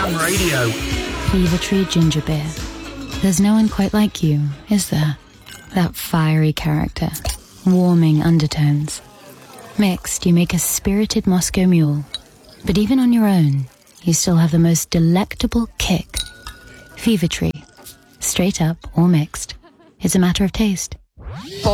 Radio. Fever Tree Ginger Beer. There's no one quite like you, is there? That fiery character, warming undertones. Mixed, you make a spirited Moscow Mule. But even on your own, you still have the most delectable kick. Fever Tree. Straight up or mixed. It's a matter of taste.